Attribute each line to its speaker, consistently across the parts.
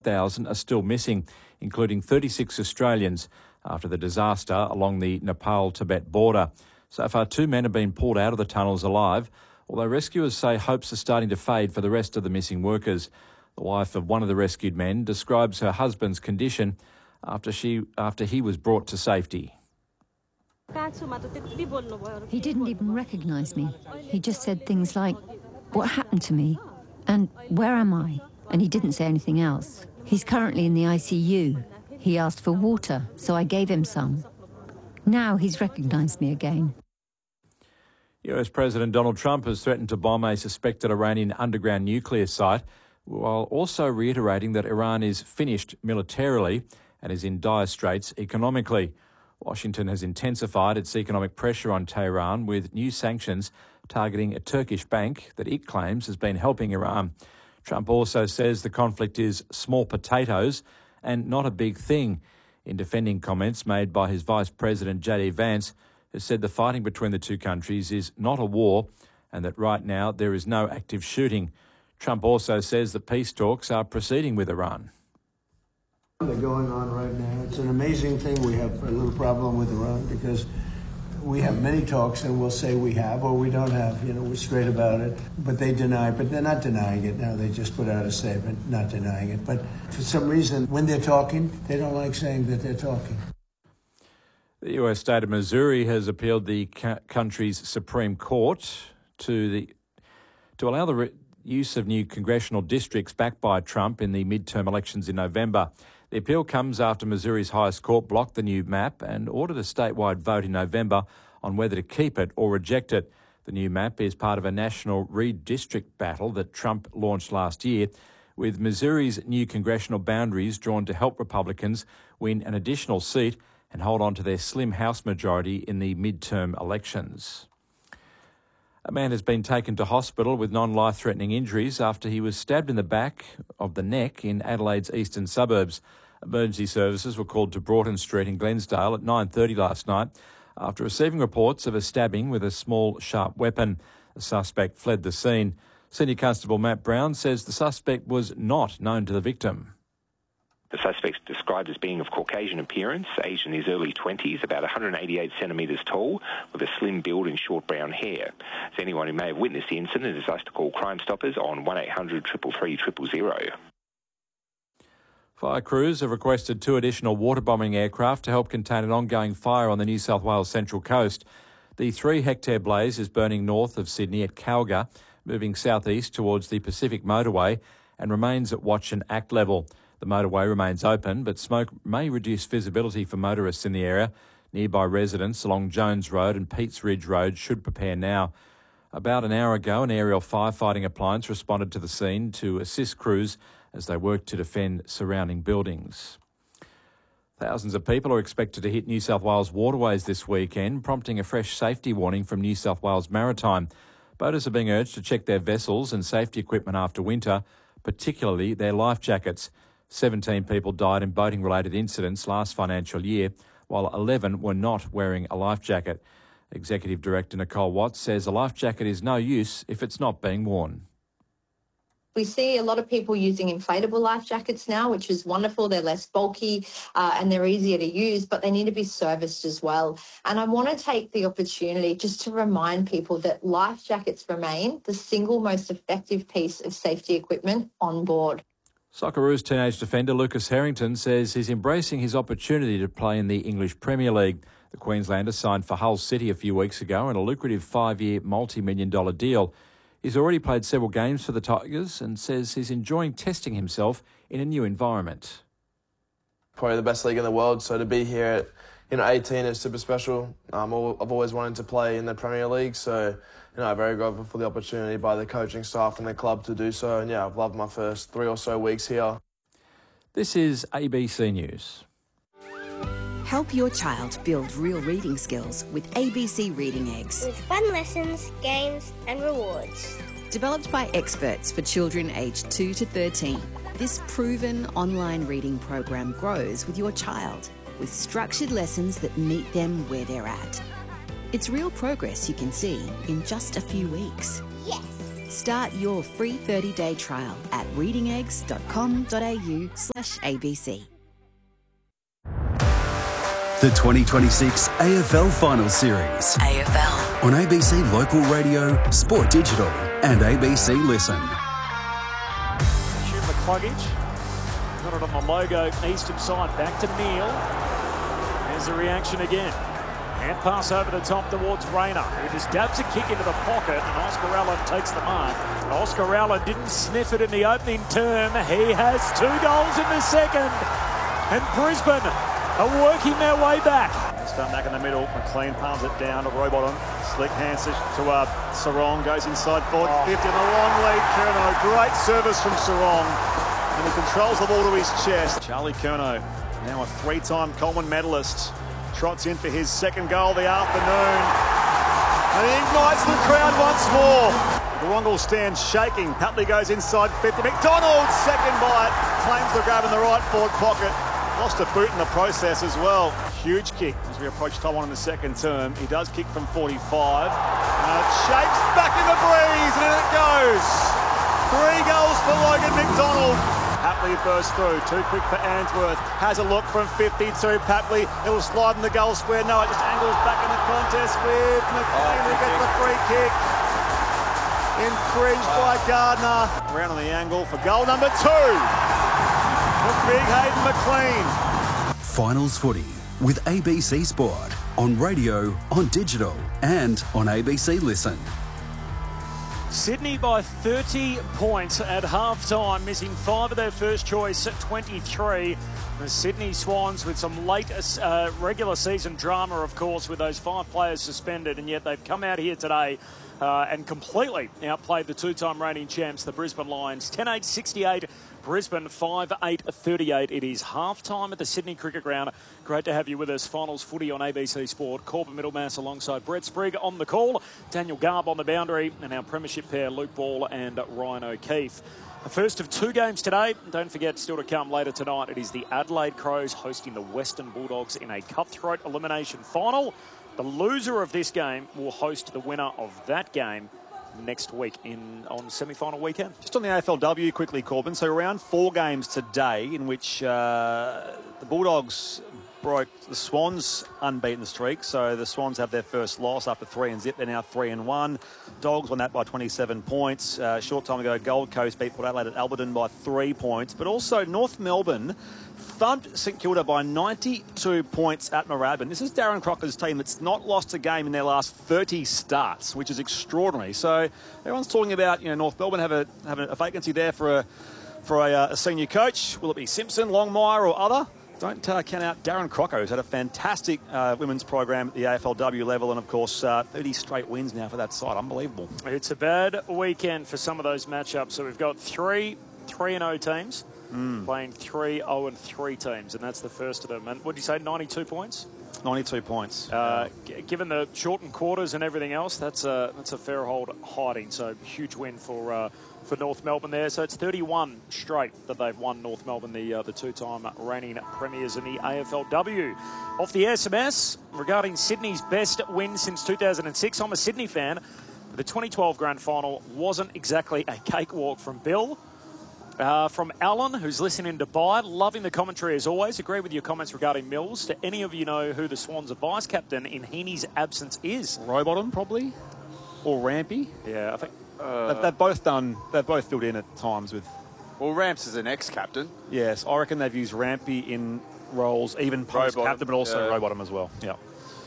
Speaker 1: 8,000 are still missing, including 36 Australians after the disaster along the Nepal-Tibet border. So far, 2 men have been pulled out of the tunnels alive, although rescuers say hopes are starting to fade for the rest of the missing workers. The wife of one of the rescued men describes her husband's condition after he was brought to safety.
Speaker 2: He didn't even recognise me. He just said things like, "What happened to me?" and "Where am I?" And he didn't say anything else. He's currently in the ICU. He asked for water, so I gave him some. Now he's recognised me again.
Speaker 1: US President Donald Trump has threatened to bomb a suspected Iranian underground nuclear site, while also reiterating that Iran is finished militarily and is in dire straits economically. Washington has intensified its economic pressure on Tehran with new sanctions targeting a Turkish bank that it claims has been helping Iran. Trump also says the conflict is small potatoes and not a big thing, in defending comments made by his Vice President J.D. Vance, who said the fighting between the two countries is not a war and that right now there is no active shooting. Trump also says that peace talks are proceeding with Iran.
Speaker 3: They're going on right now. It's an amazing thing. We have a little problem with Iran because we have many talks and we'll say we have or we don't have. You know, we're straight about it. But they deny, but they're not denying it now. They just put out a statement not denying it. But for some reason, when they're talking, they don't like saying that they're talking.
Speaker 1: The US state of Missouri has appealed the country's Supreme Court to allow the use of new congressional districts backed by Trump in the midterm elections in November. The appeal comes after Missouri's highest court blocked the new map and ordered a statewide vote in November on whether to keep it or reject it. The new map is part of a national redistrict battle that Trump launched last year, with Missouri's new congressional boundaries drawn to help Republicans win an additional seat and hold on to their slim House majority in the midterm elections. A man has been taken to hospital with non-life-threatening injuries after he was stabbed in the back of the neck in Adelaide's eastern suburbs. Emergency services were called to Broughton Street in Glensdale at 9:30 last night after receiving reports of a stabbing with a small, sharp weapon. The suspect fled the scene. Senior Constable Matt Brown says the suspect was not known to the victim.
Speaker 4: The suspect's described as being of Caucasian appearance, aged in his early 20s, about 188 centimetres tall, with a slim build and short brown hair. So anyone who may have witnessed the incident is asked to call Crime Stoppers on 1800 333 000.
Speaker 1: Fire crews have requested 2 additional water-bombing aircraft to help contain an ongoing fire on the New South Wales Central Coast. The 3-hectare blaze is burning north of Sydney at Calga, moving southeast towards the Pacific Motorway, and remains at watch and act level. The motorway remains open, but smoke may reduce visibility for motorists in the area. Nearby residents along Jones Road and Peats Ridge Road should prepare now. About an hour ago, an aerial firefighting appliance responded to the scene to assist crews as they work to defend surrounding buildings. Thousands of people are expected to hit New South Wales waterways this weekend, prompting a fresh safety warning from New South Wales Maritime. Boaters are being urged to check their vessels and safety equipment after winter, particularly their life jackets. 17 people died in boating-related incidents last financial year, while 11 were not wearing a life jacket. Executive Director Nicole Watts says a life jacket is no use if it's not being worn.
Speaker 5: We see a lot of people using inflatable life jackets now, which is wonderful. They're less bulky and they're easier to use, but they need to be serviced as well. And I want to take the opportunity just to remind people that life jackets remain the single most effective piece of safety equipment on board.
Speaker 1: Socceroos teenage defender Lucas Harrington says he's embracing his opportunity to play in the English Premier League. The Queenslander signed for Hull City a few weeks ago in a lucrative 5-year multi-million-dollar deal. He's already played several games for the Tigers and says he's enjoying testing himself in a new environment.
Speaker 6: Probably the best league in the world, so to be here at 18 is super special. I've always wanted to play in the Premier League, so I'm very grateful for the opportunity by the coaching staff and the club to do so. And I've loved my first 3 or so weeks here.
Speaker 1: This is ABC News.
Speaker 7: Help your child build real reading skills with ABC Reading Eggs.
Speaker 8: With fun lessons, games and rewards.
Speaker 7: Developed by experts for children aged 2 to 13, this proven online reading program grows with your child with structured lessons that meet them where they're at. It's real progress you can see in just a few weeks.
Speaker 8: Yes.
Speaker 7: Start your free 30-day trial at readingeggs.com.au/ABC.
Speaker 9: The 2026 AFL Finals Series.
Speaker 7: AFL.
Speaker 9: On ABC Local Radio, Sport Digital and ABC Listen.
Speaker 10: Shoot McCluggage. Got it on the logo, eastern side. Back to Neil. There's the reaction again. Hand pass over the top towards Rayner, who just dabs a kick into the pocket, and Oscar Allen takes the mark. Oscar Allen didn't sniff it in the opening term. He has 2 goals in the second. And Brisbane are working their way back. Start back in the middle. McLean palms it down to Rowbottom. Slick hands to Sarong. Goes inside forward 50 on the long lead. Curnow, great service from Sarong. And he controls the ball to his chest. Charlie Curnow, now a 3-time Coleman medalist, trots in for his second goal of the afternoon. And he ignites the crowd once more. The Warrnambool stands shaking. Patley goes inside 50. McDonald, second bite. Claims the grab in the right forward pocket. Lost a boot in the process as well. Huge kick as we approach time 1 in the second term. He does kick from 45. Shapes back in the breeze, and in it goes. 3 goals for Logan McDonald. Patley bursts through, too quick for Answorth. Has a look from 52. Patley, it will slide in the goal square. No, it just angles back in the contest with McLean, who gets the free kick. Infringed by Gardner. Around on the angle for goal number 2. Big Hayden McLean.
Speaker 9: Finals Footy with ABC Sport. On radio, on digital and on ABC Listen.
Speaker 10: Sydney by 30 points at half-time, missing 5 of their first choice at 23. The Sydney Swans with some late regular season drama, of course, with those 5 players suspended, and yet they've come out here today and completely outplayed the 2-time reigning champs, the Brisbane Lions. 10-8-68, Brisbane 5-8-38. It is half-time at the Sydney Cricket Ground. Great to have you with us. Finals Footy on ABC Sport. Corbin Middlemass alongside Brett Sprigg on the call. Daniel Garb on the boundary. And our premiership pair, Luke Ball and Ryan O'Keefe. The first of 2 games today. Don't forget, still to come later tonight, it is the Adelaide Crows hosting the Western Bulldogs in a cutthroat elimination final. The loser of this game will host the winner of that game next week on semi-final weekend. Just on the AFLW quickly, Corbin. So around 4 games today in which the Bulldogs broke the Swans' unbeaten streak. So the Swans have their first loss after 3 and zip. They're now 3-1. Dogs won that by 27 points. Short time ago, Gold Coast beat Port Adelaide at Alberton by 3 points. But also North Melbourne thumped St Kilda by 92 points at Moorabbin. This is Darren Crocker's team that's not lost a game in their last 30 starts, which is extraordinary. So everyone's talking about, North Melbourne having a vacancy there for a senior coach. Will it be Simpson, Longmire or other? Don't count out Darren Crocker, who's had a fantastic women's program at the AFLW level, and of course 30 straight wins now for that side. Unbelievable. It's a bad weekend for some of those matchups. So we've got 3 3-0 teams playing 3 0-3 teams, and that's the first of them. And what did you say, 92 points? 92 points. Given the shortened quarters and everything else, that's a fair hold hiding. So huge win for North Melbourne there. So it's 31 straight that they've won, North Melbourne, the 2-time reigning premiers in the AFLW. Off the SMS, regarding Sydney's best win since 2006, I'm a Sydney fan. The 2012 grand final wasn't exactly a cakewalk from Bill. From Alan, who's listening in Dubai, loving the commentary as always. Agree with your comments regarding Mills. Do any of you know who the Swans' vice captain in Heaney's absence is? Rowbottom, probably, or Rampy. Yeah, I think they've both filled in at times with.
Speaker 11: Well, Ramps is an ex-captain.
Speaker 10: Yes, I reckon they've used Rampy in roles, even post-captain, but also Rowbottom as well. Yeah.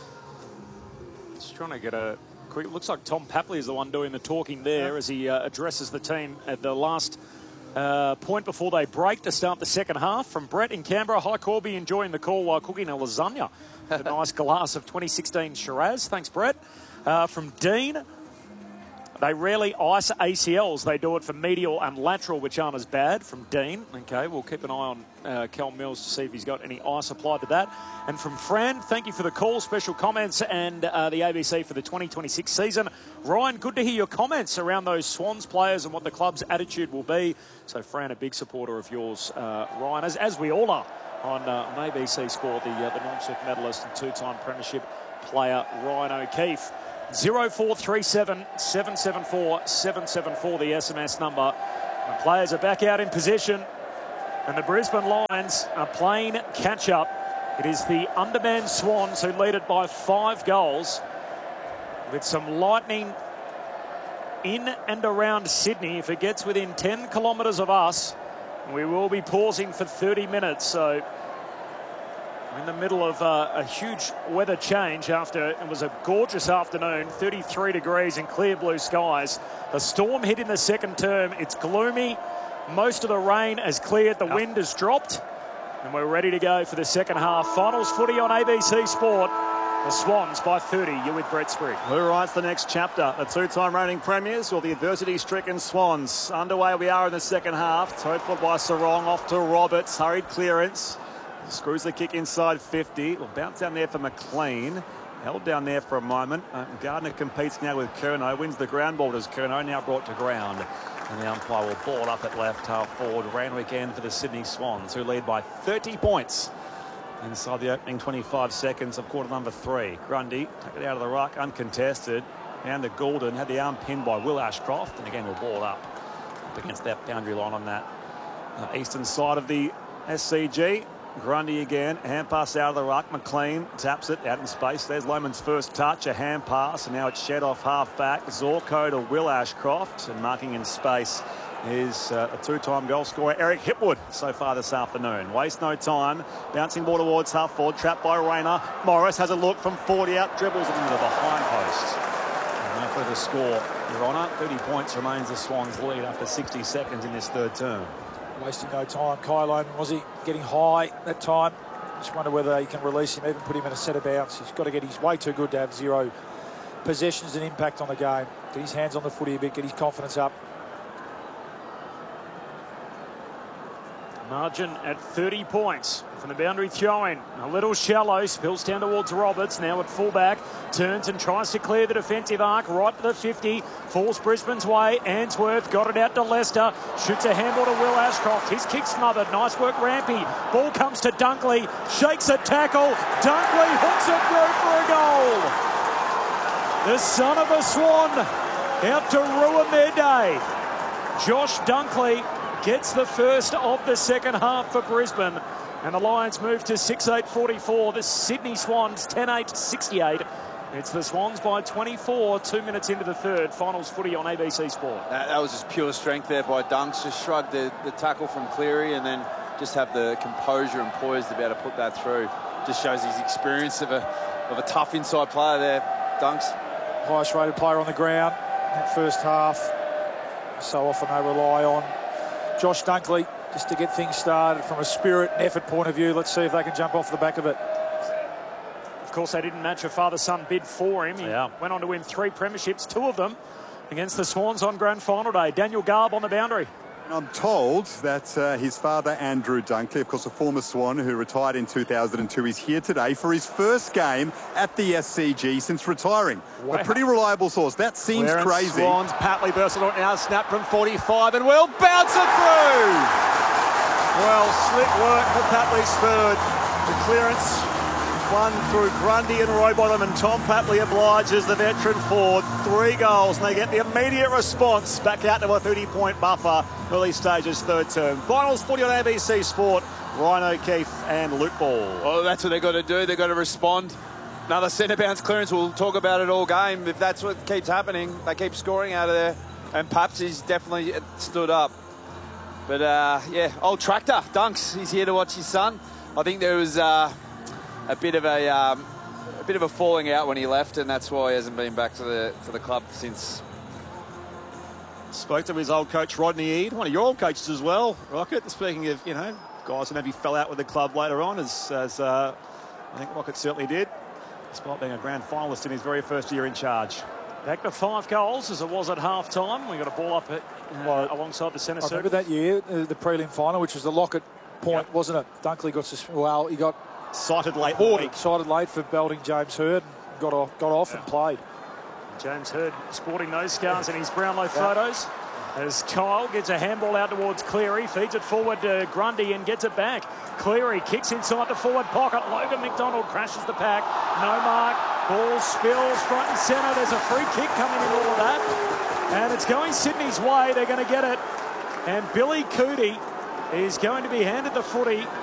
Speaker 10: Just trying to get a quick. Looks like Tom Papley is the one doing the talking there as he addresses the team at the last point before they break to start the second half. From Brett in Canberra. Hi, Corby, enjoying the call while cooking a lasagna. A nice glass of 2016 Shiraz. Thanks, Brett. From Dean. They rarely ice ACLs. They do it for medial and lateral, which aren't as bad. From Dean. Okay, we'll keep an eye on Cal Mills to see if he's got any ice applied to that. And from Fran, thank you for the call, special comments, and the ABC for the 2026 season. Ryan, good to hear your comments around those Swans players and what the club's attitude will be. So, Fran, a big supporter of yours, Ryan, as we all are on ABC Sport, the Norm Smith medalist and 2-time premiership player, Ryan O'Keefe. 0437 774 774, the SMS number. The players are back out in position, and the Brisbane Lions are playing catch-up. It is the undermanned Swans who lead it by 5 goals, with some lightning in and around Sydney. If it gets within 10 kilometres of us, we will be pausing for 30 minutes. So we're in the middle of a huge weather change after it was a gorgeous afternoon, 33 degrees and clear blue skies. The storm hit in the second term. It's gloomy. Most of the rain has cleared. The wind has dropped. And we're ready to go for the second half. Finals footy on ABC Sport. The Swans by 30. You're with Brett Sprigg.
Speaker 12: Who writes the next chapter? The two-time reigning premiers or the adversity-stricken Swans? Underway we are in the second half. Towed by Sarong, off to Roberts. Hurried clearance. Screws the kick inside 50. Will bounce down there for McLean. Held down there for a moment. Gardner competes now with Curnow. Wins the ground ball as Curnow, now brought to ground. And the umpire will ball up at left half forward. Randwick end for the Sydney Swans, who lead by 30 points. Inside the opening 25 seconds of quarter number 3. Grundy took it out of the ruck, uncontested. Down to Goulden, had the arm pinned by Will Ashcroft, and again will ball up against that boundary line on that eastern side of the SCG. Grundy again, hand pass out of the ruck. McLean taps it out in space. There's Lohman's first touch, a hand pass, and now it's shed off half back. Zorko to Will Ashcroft, and marking in space is a two-time goal scorer, Eric Hipwood, so far this afternoon. Waste no time. Bouncing ball towards half forward, trapped by Rayner. Morris has a look from 40 out, dribbles it into the behind post. And no further score, Your Honour. 30 points remains the Swans' lead after 60 seconds in this third term.
Speaker 13: Wasting no time. Kai Lohman, was he getting high that time? Just wonder whether he can release him, even put him in a set of bounce. He's got to get, he's way too good to have 0 possessions and impact on the game. Get his hands on the footy a bit, get his confidence up.
Speaker 10: Margin at 30 points from the boundary throw-in. A little shallow, spills down towards Roberts, now at fullback. Turns and tries to clear the defensive arc, right to the 50. Falls Brisbane's way. Answorth got it out to Lester. Shoots a handball to Will Ashcroft. His kick smothered. Nice work, Rampy. Ball comes to Dunkley. Shakes a tackle. Dunkley hooks it through for a goal. The son of a Swan out to ruin their day. Josh Dunkley gets the first of the second half for Brisbane, and the Lions move to 6-8-44. The Sydney Swans 10-8-68. It's the Swans by 24, 2 minutes into the third. Finals footy on ABC Sport.
Speaker 11: That was just pure strength there by Dunks. Just shrugged the tackle from Cleary and then just have the composure and poise to be able to put that through. Just shows his experience of a tough inside player there, Dunks.
Speaker 13: Highest rated player on the ground that first half. So often they rely on Josh Dunkley just to get things started from a spirit and effort point of view. Let's see if they can jump off the back of it.
Speaker 10: Of course, they didn't match a father-son bid for him. He went on to win 3 premierships, 2 of them against the Swans on grand final day. Daniel Garb on the boundary.
Speaker 14: I'm told that his father, Andrew Dunkley, of course a former Swan who retired in 2002, is here today for his first game at the SCG since retiring. Wow. A pretty reliable source. That seems crazy.
Speaker 12: Swans, Patley bursts it on now, snap from 45 and will bounce it through. Well, slick work for Patley's third. The clearance one through Grundy and Rowbottom, and Tom Patley obliges the veteran forward. 3 goals, and they get the immediate response back out to a 30-point buffer. Early stages, third term. Finals footy on ABC Sport. Ryan O'Keefe and Luke Ball.
Speaker 11: Well, that's what they've got to do. They've got to respond. Another centre bounce clearance. We'll talk about it all game. If that's what keeps happening, they keep scoring out of there. And Paps, he's definitely stood up. But, yeah, old tractor, Dunks, he's here to watch his son. I think there was a bit of a falling out when he left, and that's why he hasn't been back to the club since.
Speaker 12: Spoke to his old coach Rodney Eade, one of your old coaches as well, Rocket. Speaking of, guys who maybe fell out with the club later on, as I think Rocket certainly did, despite being a grand finalist in his very first year in charge.
Speaker 10: Back to 5 goals as it was at half time. We got a ball up alongside the centre circle.
Speaker 13: I remember that year, the prelim final, which was the Lockett point, wasn't it? Dunkley got he got
Speaker 12: sighted late.
Speaker 13: Sighted late for belting James Hird. Got off and played.
Speaker 10: James Hird sporting those scars in his Brownlow photos. As Kyle gets a handball out towards Cleary, feeds it forward to Grundy and gets it back. Cleary kicks inside the forward pocket. Logan McDonald crashes the pack. No mark. Ball spills front and centre. There's a free kick coming in all of that. And it's going Sydney's way. They're going to get it. And Billy Cootie is going to be handed the footy